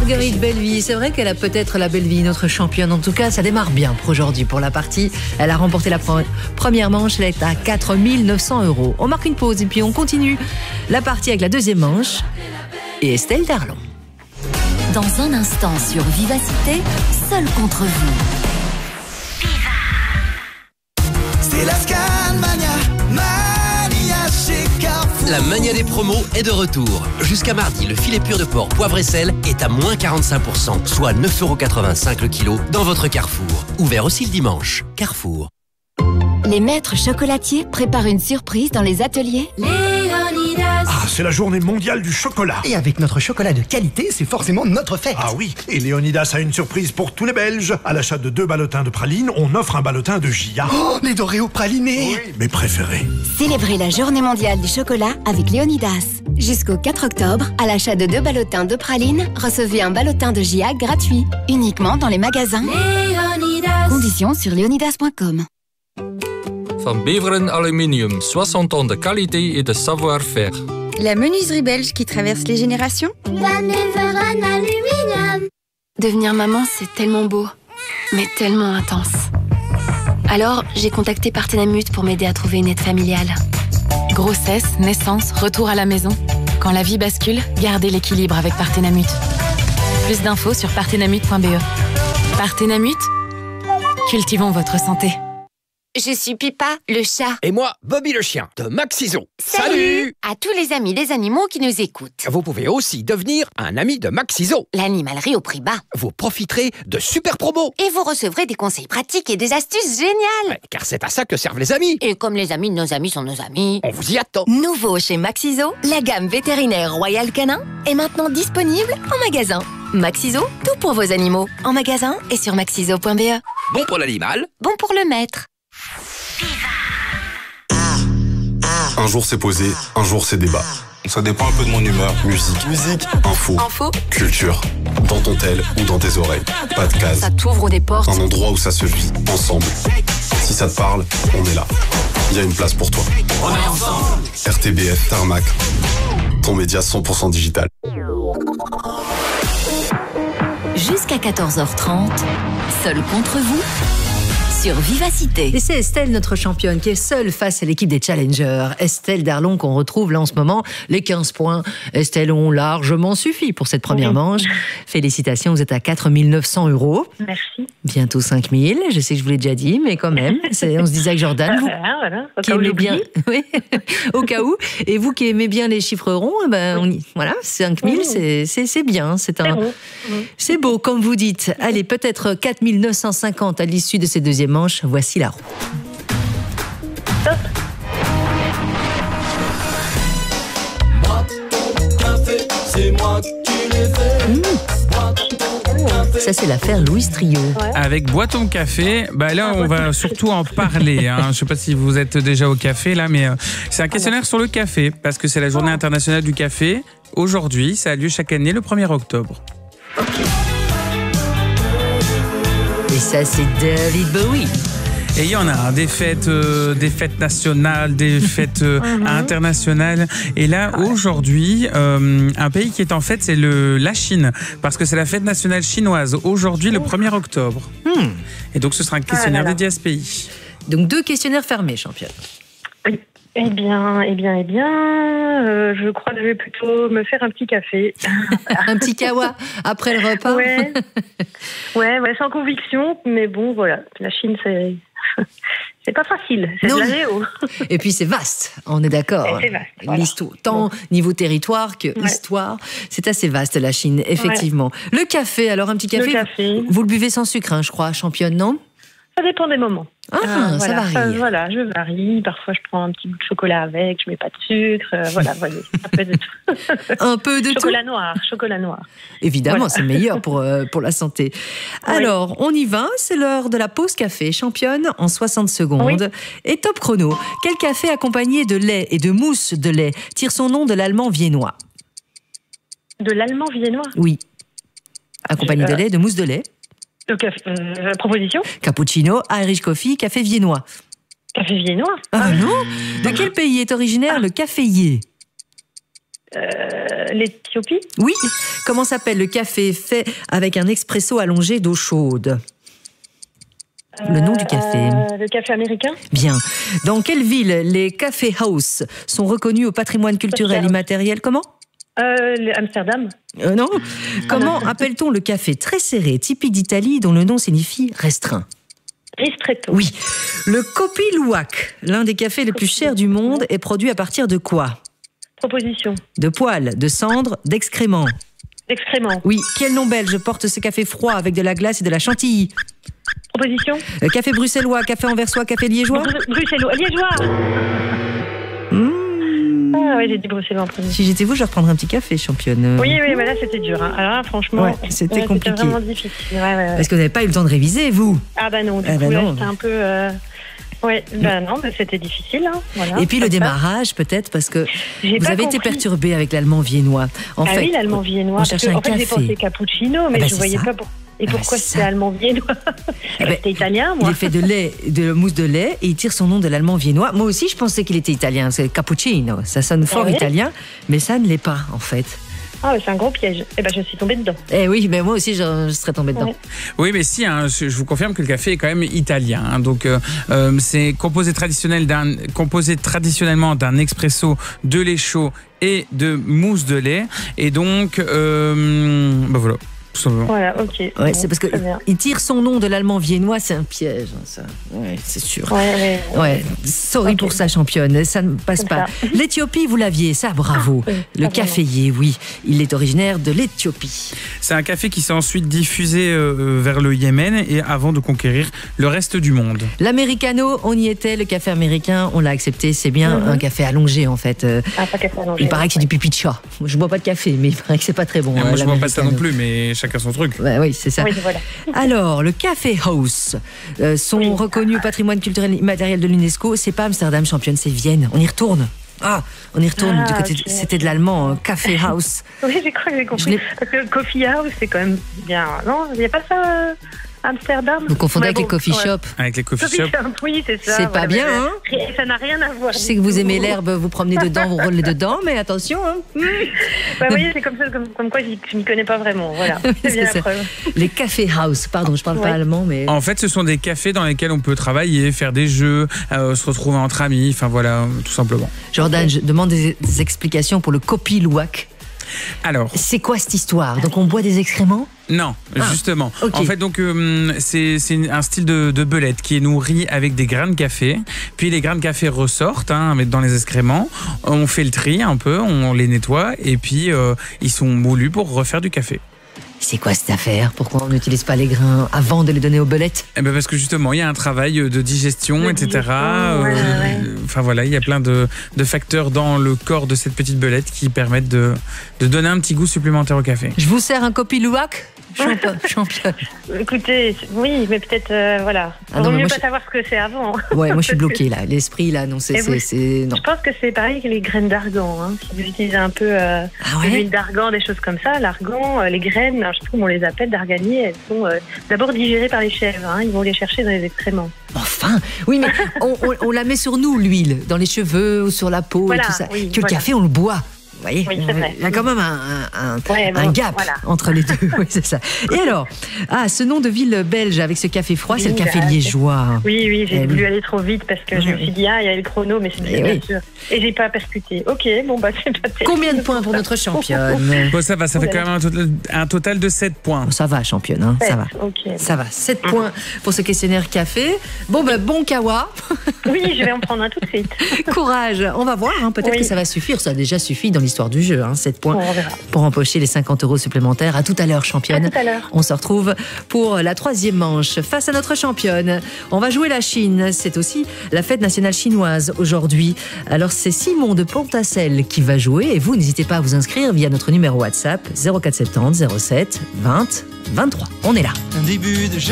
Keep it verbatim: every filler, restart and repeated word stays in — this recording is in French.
Marguerite Belleville, c'est vrai qu'elle a peut-être la belle vie, notre championne. En tout cas, ça démarre bien pour aujourd'hui, pour la partie. Elle a remporté la pre- première manche, elle est à quatre mille neuf cents euros. On marque une pause et puis on continue la partie avec la deuxième manche et Estelle Darlon. Dans un instant sur Vivacité, seul contre vous. C'est la Scanmania, Mania chez Carrefour. La mania des promos est de retour. Jusqu'à mardi, le filet pur de porc poivre et sel est à moins quarante-cinq pour cent, soit neuf euros quatre-vingt-cinq le kilo dans votre Carrefour. Ouvert aussi le dimanche. Carrefour. Les maîtres chocolatiers préparent une surprise dans les ateliers Léonidas. Ah, c'est la journée mondiale du chocolat. Et avec notre chocolat de qualité, c'est forcément notre fête. Ah oui, et Léonidas a une surprise pour tous les Belges. À l'achat de deux ballotins de praline, on offre un ballotin de Gia. Oh, les Doréos pralinés. Oui, mes préférés. Célébrez la journée mondiale du chocolat avec Léonidas. Jusqu'au quatre octobre, à l'achat de deux ballotins de praline, recevez un ballotin de G I A gratuit. Uniquement dans les magasins Léonidas. Conditions sur léonidas point com. Van Beveren Aluminium, soixante ans de qualité et de savoir-faire. La menuiserie belge qui traverse les générations. Van Beveren Aluminium. Devenir maman, c'est tellement beau, mais tellement intense. Alors, j'ai contacté Partenamut pour m'aider à trouver une aide familiale. Grossesse, naissance, retour à la maison. Quand la vie bascule, gardez l'équilibre avec Partenamut. Plus d'infos sur partenamut point b e. Partenamut, cultivons votre santé. Je suis Pipa, le chat. Et moi, Bobby le chien, de Maxiso. Salut, Salut à tous les amis des animaux qui nous écoutent. Vous pouvez aussi devenir un ami de Maxiso. L'animalerie au prix bas. Vous profiterez de super promos. Et vous recevrez des conseils pratiques et des astuces géniales. Car c'est à ça que servent les amis. Et comme les amis de nos amis sont nos amis, on vous y attend. Nouveau chez Maxiso, la gamme vétérinaire Royal Canin est maintenant disponible en magasin. Maxiso, tout pour vos animaux. En magasin et sur maxiso point b e. Bon pour l'animal, bon pour le maître. Un jour c'est posé, un jour c'est débat. Ça dépend un peu de mon humeur. Musique, musique, info, info, culture. Dans ton tel ou dans tes oreilles. Pas de case. Ça t'ouvre des portes. Un endroit où ça se vit, ensemble. Si ça te parle, on est là. Il y a une place pour toi. On est ensemble. R T B F, Tarmac. Ton média cent pour cent digital. Jusqu'à quatorze heures trente, seul contre vous. Sur Vivacité. Et c'est Estelle, notre championne, qui est seule face à l'équipe des challengers. Estelle Darlon, qu'on retrouve là en ce moment. Les quinze points, Estelle, ont largement suffi pour cette première oui. manche. Félicitations, vous êtes à quatre mille neuf cents euros. Merci. Bientôt cinq mille. Je sais que je vous l'ai déjà dit, mais quand même. C'est, on se disait avec Jordan, vous, voilà, voilà. qui aimez bien, oui, au cas où. Et vous qui aimez bien les chiffres ronds, ben, on y, voilà, cinq mille, oui. c'est, c'est, c'est bien. C'est, un, c'est, beau. c'est beau, comme vous dites. Allez, peut-être quatre mille neuf cent cinquante à l'issue de ces deuxièmes manche, voici la roue. Top. C'est moi qui l'ai fait. Mmh. Ça, c'est l'affaire Louis Trio. Ouais. Avec Bois ton café, bah là, on va surtout en parler. Hein. Je ne sais pas si vous êtes déjà au café, là, mais euh, c'est un questionnaire ah, sur le café, parce que c'est la journée internationale du café. Aujourd'hui, ça a lieu chaque année le premier octobre. Ok. Et ça, c'est David Bowie. Et il y en a des fêtes, euh, des fêtes nationales, des fêtes euh, mm-hmm. internationales. Et là, aujourd'hui, euh, un pays qui est en fête, c'est le, la Chine, parce que c'est la fête nationale chinoise, aujourd'hui, le premier octobre. Mm. Et donc, ce sera un questionnaire ah, dédié à ce pays. Donc, deux questionnaires fermés, championne. Oui. Eh bien, eh bien, eh bien, euh, je crois que je vais plutôt me faire un petit café. Un petit kawa après le repas. Ouais, ouais, ouais, sans conviction, mais bon, voilà. La Chine, c'est, c'est pas facile, c'est non. de la géo. Et puis c'est vaste, on est d'accord. Et c'est vaste. Voilà. L'histoire, tant bon. niveau territoire que ouais. histoire, c'est assez vaste la Chine, effectivement. Ouais. Le café, alors un petit café. Le café. Vous, vous le buvez sans sucre, hein, je crois, championne, non ? Ça dépend des moments. Ah, euh, ça voilà, varie. Ça, voilà, je varie. Parfois, je prends un petit bout de chocolat avec, je mets pas de sucre. Euh, voilà, voyez, un peu de tout. Un peu de chocolat tout. noir, chocolat noir. Évidemment, voilà. C'est meilleur pour, euh, pour la santé. Alors, oui. on y va. C'est l'heure de la pause café. Championne en soixante secondes. Oui. Et top chrono. Quel café accompagné de lait et de mousse de lait tire son nom de l'allemand viennois ? De l'allemand viennois ? Oui. Accompagné euh... de lait, de mousse de lait. Donc, euh, proposition ? Cappuccino, Irish Coffee, café viennois. Café viennois ? Ah non ? De quel pays est originaire le caféier ? Euh, L'Éthiopie? Oui. Comment s'appelle le café fait avec un expresso allongé d'eau chaude? Le nom du café. Euh, le café américain? Bien. Dans quelle ville les café house sont reconnus au patrimoine culturel immatériel? Comment? euh, Amsterdam. Euh, non. Comment appelle-t-on le café très serré, typique d'Italie, dont le nom signifie restreint? Ristretto. Oui. Le Kopi Luwak, l'un des cafés les plus chers du monde, est produit à partir de quoi? Proposition. De poils, de cendres, d'excréments. D'excréments. Oui. Quel nom belge porte ce café froid avec de la glace et de la chantilly? Proposition. Euh, café bruxellois, café anversois, café liégeois? Bru- Bruxellois. Liégeois. Mmh. Ah oui, j'ai dit bruxellois en premier. Si j'étais vous, je reprendrais un petit café, championne. Oui, oui, mais là c'était dur. Hein. Alors là, franchement, ouais, c'était ouais, compliqué. C'était vraiment difficile. Ouais, ouais, ouais. Parce que vous n'avez pas eu le temps de réviser, vous? Ah bah non, du ah coup, bah là, non. c'était un peu... Euh... Ouais, bah non, bah c'était difficile. Hein. Voilà, et puis le démarrage, peut-être, parce que j'ai vous avez compris. été perturbé avec l'allemand viennois. En ah fait, oui, l'allemand viennois. On cherchait que, un en fait, café. j'ai pensé cappuccino, mais ah bah, je ne voyais ça. pas pour... Et ah pourquoi bah, c'était allemand viennois? eh ben, C'était italien, moi. Il est fait de lait, de mousse de lait, et il tire son nom de l'allemand viennois. Moi aussi, je pensais qu'il était italien. C'est cappuccino. Ça sonne fort ah oui italien, mais ça ne l'est pas, en fait. Ah, c'est un gros piège. Eh ben, je suis tombée dedans. Eh oui, mais moi aussi, je, je serais tombée dedans. Ouais. Oui, mais si, hein, je vous confirme que le café est quand même italien. Hein, donc, euh, euh, c'est composé, traditionnel d'un, composé traditionnellement d'un expresso, de lait chaud et de mousse de lait. Et donc, euh, ben voilà. Tout simplement. Voilà, ok. Ouais, bon, c'est parce que il tire son nom de l'allemand viennois, c'est un piège, hein, ça. Ouais, c'est sûr. Ouais, ouais. Ouais, sorry okay. pour ça, championne, ça ne passe Comme pas. ça. L'Éthiopie, vous l'aviez, ça, bravo. Ah, oui, le caféier, oui, il est originaire de l'Éthiopie. C'est un café qui s'est ensuite diffusé euh, vers le Yémen et avant de conquérir le reste du monde. L'americano, on y était, le café américain, on l'a accepté, c'est bien mm-hmm. un café allongé en fait. Ah, pas café allongé. Il paraît que c'est du pipi de chat. Je bois pas de café, mais il paraît que c'est pas très bon. Et hein, moi, je bois pas ça non plus, mais chacun son truc. Ouais, oui, c'est ça. Oui, voilà. Alors, le Café House euh, sont oui. reconnus au patrimoine culturel immatériel de l'UNESCO. C'est pas Amsterdam, championne, c'est Vienne. On y retourne. Ah, on y retourne ah, du côté. Okay. C'était de l'allemand, hein, Café House. Oui, j'ai cru que j'ai compris. Parce que Coffee House, c'est quand même bien. Non, il n'y a pas ça. Euh... Amsterdam. Vous confondez avec bon, les coffee ouais. shops. Avec les coffee, coffee shops. Shop, oui, c'est ça. C'est voilà, pas bien, mais, hein mais, ça n'a rien à voir. Je sais que vous aimez l'herbe, vous promenez dedans, vous roulez dedans, mais attention. Hein. Bah, vous voyez, c'est comme ça, comme, comme quoi je m'y connais pas vraiment. Voilà, c'est bien la preuve. Les café house, pardon, je parle ouais. pas allemand, mais. En fait, ce sont des cafés dans lesquels on peut travailler, faire des jeux, euh, se retrouver entre amis, enfin voilà, tout simplement. Jordan, je demande des, des explications pour le Kopi Luwak. Alors, c'est quoi cette histoire? Donc on boit des excréments? Non, ah, justement. Okay. En fait, donc euh, c'est un style de, de belette qui est nourri avec des grains de café. Puis les grains de café ressortent hein, dans les excréments. On fait le tri un peu, on les nettoie et puis euh, ils sont moulus pour refaire du café. C'est quoi cette affaire? Pourquoi on n'utilise pas les grains avant de les donner aux belettes? Eh ben parce que justement, il y a un travail de digestion, de et cetera. Ouais, euh, ouais. Enfin voilà, il y a plein de, de facteurs dans le corps de cette petite belette qui permettent de, de donner un petit goût supplémentaire au café. Je vous sers un Kopi Luwak? Championne. Écoutez, oui, mais peut-être, euh, voilà. Ah non, vaut mieux pas je... savoir ce que c'est avant. Ouais, moi je suis bloquée là. L'esprit là, non, c'est. Vous... non. Je pense que c'est pareil que les graines d'argan. Hein. Si vous utilisez un peu euh, ah ouais l'huile d'argan, des choses comme ça, l'argan, euh, les graines, je sais pas comment on les appelle, d'arganier, elles sont euh, d'abord digérées par les chèvres. Hein. Ils vont les chercher dans les excréments. Enfin, oui, mais on, on, on la met sur nous, l'huile, dans les cheveux ou sur la peau voilà, et tout ça. Oui, que voilà. le café, on le boit. Vous voyez, oui, c'est vrai. il y a quand même un, un, ouais, bon, un gap voilà. entre les deux. Oui, c'est ça. Et alors, ah, ce nom de ville belge avec ce café froid, oui, c'est le café bah, liégeois. Oui, oui, j'ai eh voulu oui. aller trop vite parce que oui. je me suis dit, ah, il y a le chrono, mais c'est bien oui. sûr. Et j'ai pas percuté. Ok, bon, bah, c'est pas terrible. Combien de points pour notre championne? Bon, ça va, ça fait quand même un total, un total de sept points. Bon, ça va, championne, hein, ça va. Okay. Ça va, sept mmh. points pour ce questionnaire café. Bon, ben, bon kawa. Oui, je vais en prendre un tout de suite. Courage, on va voir, hein, peut-être oui. que ça va suffire. Ça a déjà suffi dans l'histoire du jeu, hein, sept points. Bon, on verra. Pour empocher les cinquante euros supplémentaires. À tout à l'heure, championne. À tout à l'heure. On se retrouve pour la troisième manche face à notre championne. On va jouer la Chine. C'est aussi la fête nationale chinoise aujourd'hui. Alors, c'est Simon de Pontacelle qui va jouer. Et vous, n'hésitez pas à vous inscrire via notre numéro WhatsApp zéro quatre soixante-dix zéro sept vingt vingt-trois. On est là. Un début de